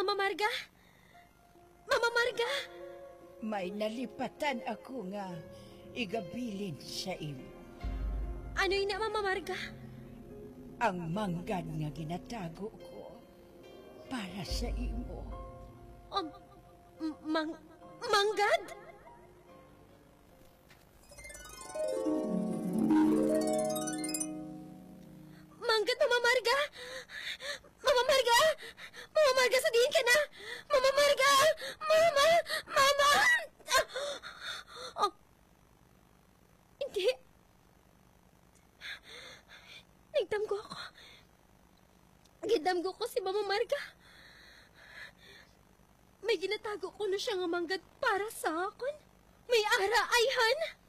Mama Marga? Mama Marga? May nalipatan ako nga igabilin sa imo. Ano yun na, Mama Marga? Ang manggad nga ginatago ko para sa imo. Manggad? Manggad, Mama Marga? Mama Marga? Mama Marga, sabihin ka na! Mama Marga! Mama! Mama! Hindi. Nagdamgo ako. Gidamgo ko si Mama Marga. May ginatago ko na siya nga manggad para sa akon. May ara, ayhan.